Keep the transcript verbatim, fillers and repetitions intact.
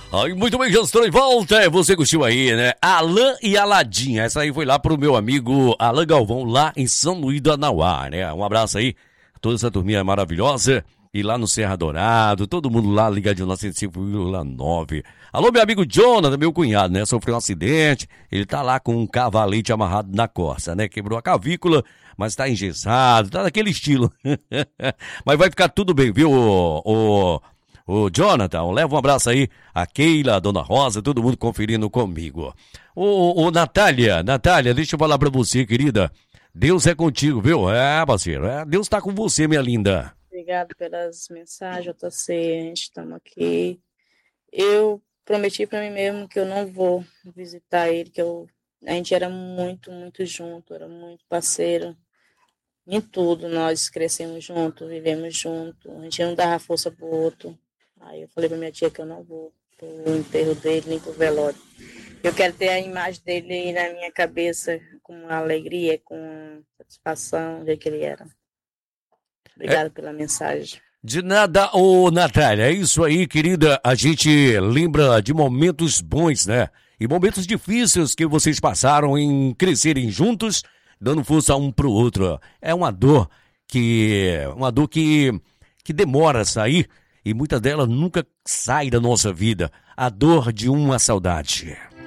Aí, muito bem, já estou de volta. Você curtiu aí, né? Alan e Aladinha. Essa aí foi lá pro meu amigo Alan Galvão, lá em São Luís do Anauá, né? Um abraço aí, toda essa turminha maravilhosa. E lá no Serra Dourado, todo mundo lá ligadinho na cento e cinco vírgula nove. Alô, meu amigo Jonathan, meu cunhado, né? Sofreu um acidente, ele tá lá com um cavalete amarrado na corça, né? Quebrou a cavícula, mas tá engessado, tá daquele estilo. Mas vai ficar tudo bem, viu, o... o... Ô, Jonathan, leva um abraço aí, a Keila, a Dona Rosa, todo mundo conferindo comigo. Ô, ô, Natália, Natália, deixa eu falar pra você, querida. Deus é contigo, viu? É, parceiro, é, Deus tá com você, minha linda. Obrigado pelas mensagens, Otacê, a gente estamos aqui. Eu prometi pra mim mesmo que eu não vou visitar ele, que eu, a gente era muito, muito junto, era muito parceiro. Em tudo, nós crescemos juntos, vivemos juntos, a gente não dava força pro outro. Aí eu falei pra minha tia que eu não vou pro enterro dele, nem pro velório. Eu quero ter a imagem dele aí na minha cabeça, com alegria, com satisfação, do jeito que ele era. Obrigada é, pela mensagem. De nada, ô Natália, é isso aí, querida. A gente lembra de momentos bons, né? E momentos difíceis que vocês passaram em crescerem juntos, dando força um pro outro. É uma dor que, uma dor que, que demora a sair. E muitas delas nunca saem da nossa vida. A dor de uma saudade.